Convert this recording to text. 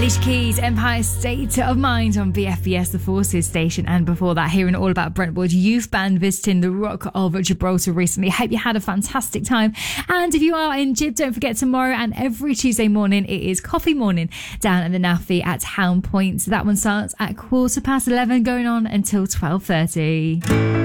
Alicia Keys, Empire State of Mind on BFBS, the Forces station. And before that, hearing all about Brentwood Youth Band visiting the Rock of Gibraltar recently. Hope you had a fantastic time. And if you are in Gib, don't forget tomorrow and every Tuesday morning, it is coffee morning down at the NAFI at Hound Point. So that one starts at 11:15, going on until 12:30.